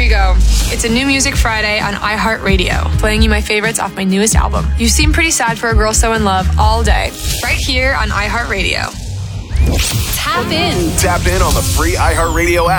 we go. It's a New Music Friday on iHeartRadio, playing you my favorites off my newest album. You seem pretty sad for a girl so in love all day, right here on iHeartRadio. Tap in. Tap in on the free iHeartRadio app.